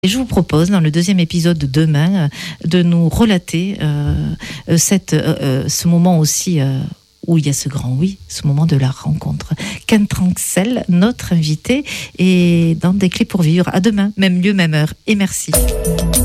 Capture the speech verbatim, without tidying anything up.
Et je vous propose, dans le deuxième épisode de demain, de nous relater euh, cette, euh, ce moment aussi euh, où il y a ce grand oui, ce moment de la rencontre. Ken Tranxel, notre invité, est dans Des clés pour vivre. À demain, même lieu, même heure. Et merci.